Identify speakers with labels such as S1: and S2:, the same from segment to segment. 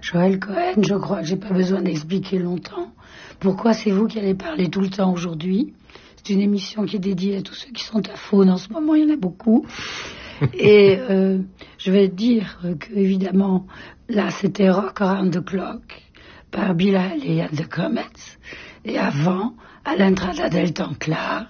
S1: Joël Cohen, je crois que j'ai pas besoin d'expliquer longtemps pourquoi c'est vous qui allez parler tout le temps aujourd'hui. C'est une émission qui est dédiée à tous ceux qui sont à Faune. En ce moment, il y en a beaucoup. Et je vais dire que, évidemment, là, c'était Rock Around the Clock par Bill Haley and the Comets. Et avant, à l'Entrada del Templar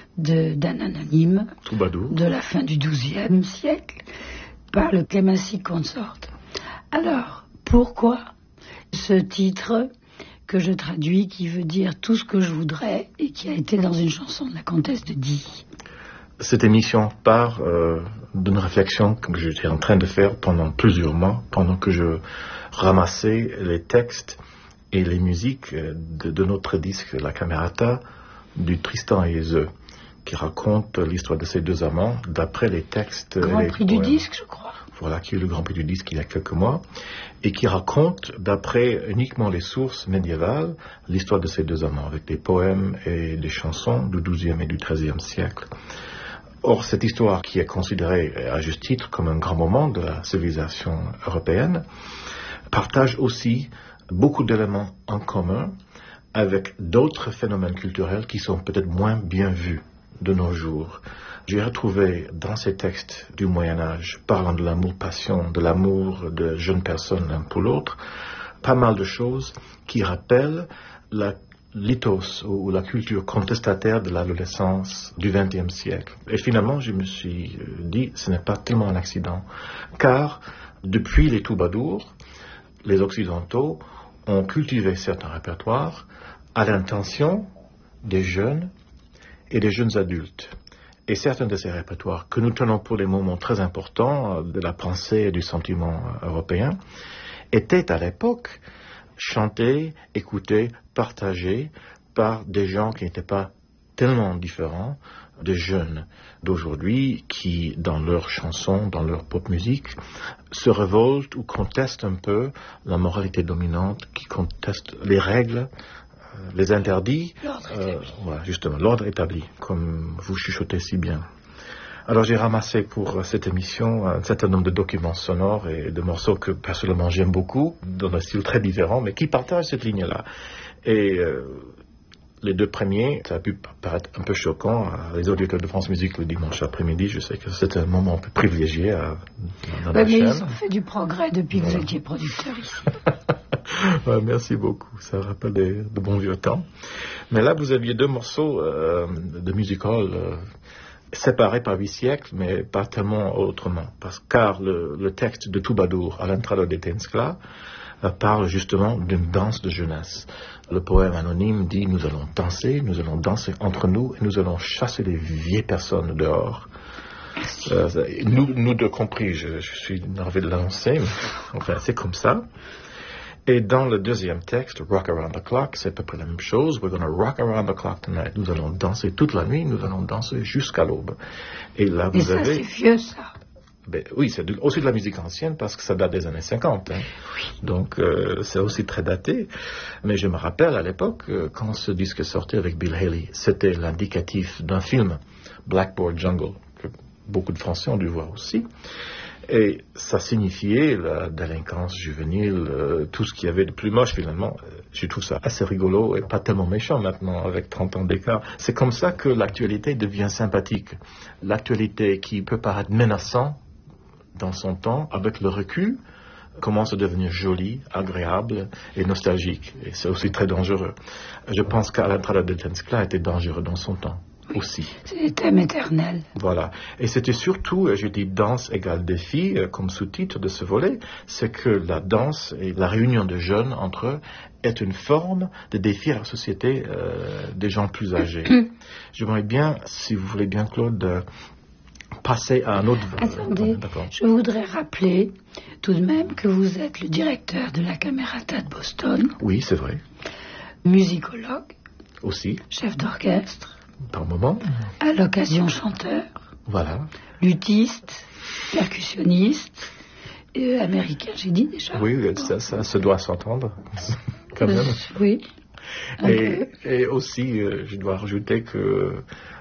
S1: d'un anonyme
S2: Troubadour
S1: de la fin du XIIe siècle par le Clemency Consort. Alors, pourquoi ce titre que je traduis, qui veut dire tout ce que je voudrais et qui a été dans une chanson de la comtesse de Die?
S2: Cette émission part d'une réflexion que j'étais en train de faire pendant plusieurs mois, pendant que je ramassais les textes et les musiques de notre disque La Camerata, du Tristan et Isolde, qui raconte l'histoire de ces deux amants d'après les textes.
S1: Grand Prix du disque, je crois.
S2: Voilà, qui est le Grand Prix du disque il y a quelques mois, et qui raconte, d'après uniquement les sources médiévales, l'histoire de ces deux amants, avec des poèmes et des chansons du XIIe et du XIIIe siècle. Or, cette histoire, qui est considérée à juste titre comme un grand moment de la civilisation européenne, partage aussi beaucoup d'éléments en commun avec d'autres phénomènes culturels qui sont peut-être moins bien vus de nos jours. J'ai retrouvé dans ces textes du Moyen-Âge, parlant de l'amour-passion, de l'amour de jeunes personnes l'un pour l'autre, pas mal de choses qui rappellent la lithos ou la culture contestataire de l'adolescence du XXe siècle. Et finalement, je me suis dit, ce n'est pas tellement un accident, car depuis les troubadours, les Occidentaux ont cultivé certains répertoires à l'intention des jeunes et des jeunes adultes. Et certains de ces répertoires, que nous tenons pour des moments très importants de la pensée et du sentiment européen, étaient à l'époque chantés, écoutés, partagés par des gens qui n'étaient pas tellement différents des jeunes d'aujourd'hui qui, dans leurs chansons, dans leur pop musique, se révoltent ou contestent un peu la moralité dominante, qui contestent les règles, les interdits, voilà, justement, l'ordre établi, comme vous chuchotez si bien. Alors j'ai ramassé pour cette émission un certain nombre de documents sonores et de morceaux que personnellement j'aime beaucoup, dans un style très différent, mais qui partagent cette ligne-là. Et les deux premiers, ça a pu paraître un peu choquant à les auditeurs de France Musique le dimanche après-midi. Je sais que c'est un moment un peu privilégié dans la chaîne.
S1: Mais ils ont fait du progrès depuis que vous étiez producteur ici.
S2: Ouais, merci beaucoup, ça rappelle de bons vieux temps. Mais là, vous aviez deux morceaux de music hall séparés par 8 siècles, mais pas tellement autrement. Car le texte de Troubadour, à l'entrada de Tenskla, parle justement d'une danse de jeunesse. Le poème anonyme dit « Nous allons danser entre nous et nous allons chasser les vieilles personnes dehors ». Nous deux compris, je suis navré de l'annoncer, mais enfin c'est comme ça. Et dans le deuxième texte, Rock Around the Clock, c'est à peu près la même chose. We're going to rock around the clock tonight. Nous allons danser toute la nuit, nous allons danser jusqu'à l'aube. Et là, vous avez...
S1: c'est vieux, ça.
S2: Ben, oui, c'est aussi de la musique ancienne parce que ça date des années 50. Hein.
S1: Oui.
S2: Donc, c'est aussi très daté. Mais je me rappelle à l'époque, quand ce disque sortait avec Bill Haley, c'était l'indicatif d'un film, Blackboard Jungle, que beaucoup de Français ont dû voir aussi. Et ça signifiait la délinquance juvénile, tout ce qu'il y avait de plus moche finalement. Je trouve ça assez rigolo et pas tellement méchant maintenant avec 30 ans d'écart. C'est comme ça que l'actualité devient sympathique. L'actualité qui peut paraître menaçante dans son temps, avec le recul, commence à devenir jolie, agréable et nostalgique. Et c'est aussi très dangereux. Je pense qu'à l'entrada de Tenskla était dangereux dans son temps. Aussi.
S1: C'est des thèmes éternels.
S2: Voilà. Et c'était surtout, je dis danse égale défi, comme sous-titre de ce volet, c'est que la danse et la réunion de jeunes entre eux est une forme de défi à la société des gens plus âgés. J'aimerais bien, si vous voulez bien, Claude, passer à un autre...
S1: Attendez, je voudrais rappeler tout de même que vous êtes le directeur de la Camerata de Boston.
S2: Oui, c'est vrai.
S1: Musicologue.
S2: Aussi.
S1: Chef d'orchestre.
S2: Par moment.
S1: À l'occasion chanteur.
S2: Voilà.
S1: Luthiste, percussionniste, américain, j'ai dit déjà.
S2: Oui, ça se doit s'entendre, quand même.
S1: Oui.
S2: Et aussi, je dois rajouter que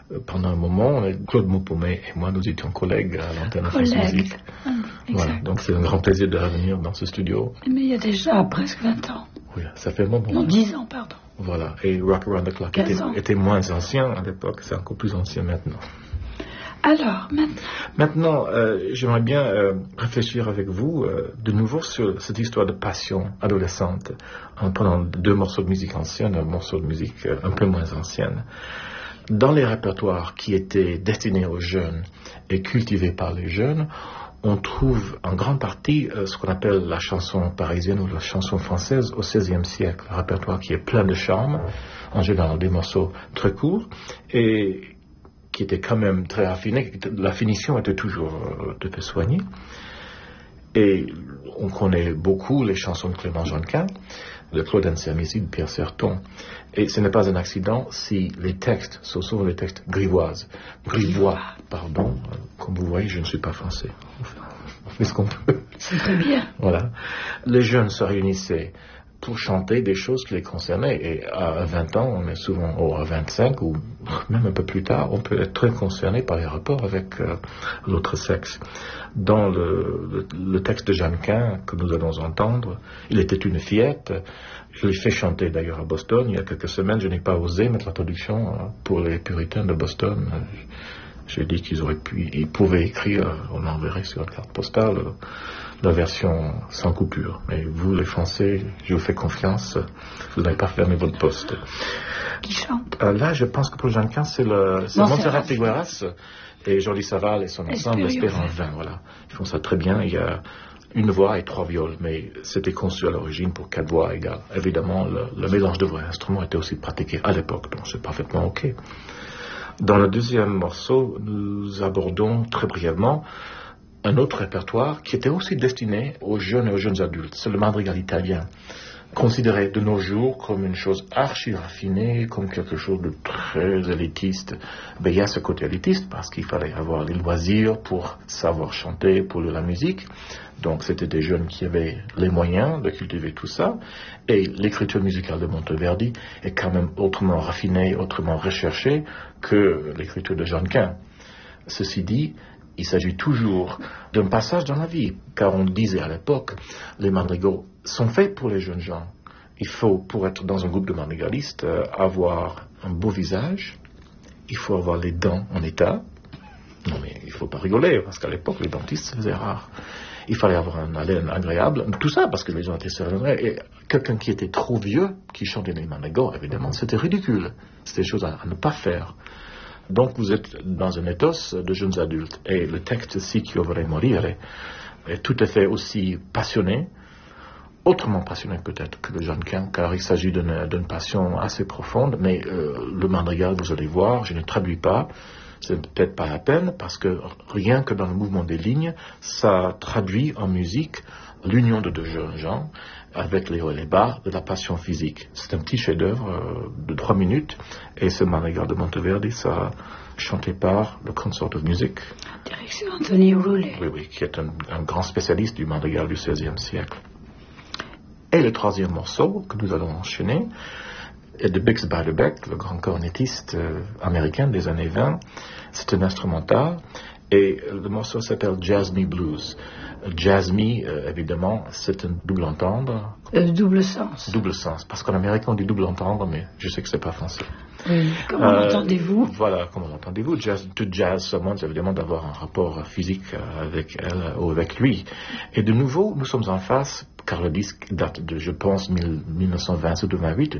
S2: pendant un moment, Claude Maupomet et moi, nous étions collègues à l'antenne de France Musique. Voilà, donc c'est un grand plaisir de revenir dans ce studio.
S1: Mais il y a déjà presque 20 ans.
S2: Oui, ça fait un moment.
S1: Non, 10 ans, pardon.
S2: Voilà, et Rock Around the Clock était moins ancien à l'époque, c'est encore plus ancien maintenant.
S1: Alors,
S2: maintenant, j'aimerais bien réfléchir avec vous de nouveau sur cette histoire de passion adolescente en prenant 2 morceaux de musique ancienne et un morceau de musique un peu moins ancienne. Dans les répertoires qui étaient destinés aux jeunes et cultivés par les jeunes, on trouve en grande partie ce qu'on appelle la chanson parisienne ou la chanson française au XVIe siècle, un répertoire qui est plein de charme, en général des morceaux très courts, et qui était quand même très raffiné, la finition était toujours de peu soignée. Et on connaît beaucoup les chansons de Clément Jeannequin, de Claude Ansermizy, de Pierre Serton. Et ce n'est pas un accident si les textes sont souvent les textes grivois, pardon. Comme vous voyez, je ne suis pas français. On fait ce qu'on peut.
S1: C'est très bien.
S2: Voilà. Les jeunes se réunissaient pour chanter des choses qui les concernaient. Et à 20 ans, on est souvent, à 25 ou même un peu plus tard, on peut être très concerné par les rapports avec l'autre sexe. Dans le texte de Jeannequin que nous allons entendre, il était une fillette. Je l'ai fait chanter d'ailleurs à Boston. Il y a quelques semaines, je n'ai pas osé mettre la traduction pour les puritains de Boston. J'ai dit ils pouvaient écrire, on enverrait sur la carte postale la version sans coupure. Mais vous, les Français, je vous fais confiance, vous n'avez pas fermé votre poste.
S1: Qui chante
S2: là, je pense que pour Jeannequin, c'est Montserrat Figueras et Jordi Savall et son ensemble Espérant 20. Voilà. Ils font ça très bien. Il y a une voix et 3 viols, mais c'était conçu à l'origine pour 4 voix égales. Évidemment, le mélange de voix et instruments était aussi pratiqué à l'époque, donc c'est parfaitement OK. Dans le deuxième morceau, nous abordons très brièvement un autre répertoire qui était aussi destiné aux jeunes et aux jeunes adultes. C'est le madrigal italien, considéré de nos jours comme une chose archi raffinée, comme quelque chose de très élitiste. Ben, il y a ce côté élitiste parce qu'il fallait avoir les loisirs pour savoir chanter, pour lire la musique. Donc c'était des jeunes qui avaient les moyens de cultiver tout ça. Et l'écriture musicale de Monteverdi est quand même autrement raffinée, autrement recherchée que l'écriture de Jeannequin. Ceci dit, il s'agit toujours d'un passage dans la vie, car on disait à l'époque, les madrigaux sont faits pour les jeunes gens. Il faut, pour être dans un groupe de madrigalistes, avoir un beau visage, il faut avoir les dents en état. Non mais il ne faut pas rigoler, parce qu'à l'époque, les dentistes, c'était rare. Il fallait avoir une haleine agréable, tout ça parce que les gens étaient sérieux. Et quelqu'un qui était trop vieux, qui chantait les madrigaux, évidemment, c'était ridicule. C'était des choses à ne pas faire. Donc vous êtes dans un ethos de jeunes adultes. Et le texte Si Io vorrei morire est tout à fait aussi passionné, autrement passionné peut-être que le Jeannequin, car il s'agit d'une passion assez profonde. Mais le madrigal, vous allez voir, je ne traduis pas. C'est peut-être pas la peine, parce que rien que dans le mouvement des lignes, ça traduit en musique l'union de 2 jeunes gens avec les hauts et les bas de la passion physique. C'est un petit chef-d'œuvre de 3 minutes, et ce madrigal de Monteverdi, ça chanté par le Consort of Music.
S1: Direction Anthony Roulet.
S2: Oui, qui est un grand spécialiste du madrigal du XVIe siècle. Et le troisième morceau que nous allons enchaîner est de Bix Beiderbecke, le grand cornettiste américain des années 20. C'est un instrumental et le morceau s'appelle Jazz Me Blues. Jazz Me, évidemment, c'est un double entendre.
S1: Double sens.
S2: Double sens, parce qu'en américain on dit double entendre, mais je sais que c'est pas français.
S1: Oui, comment l'entendez-vous?
S2: Voilà, comment l'entendez-vous? To jazz someone, c'est évidemment d'avoir un rapport physique avec elle ou avec lui. Et de nouveau, nous sommes en face, car le disque date de, je pense, 1920 ou 1928,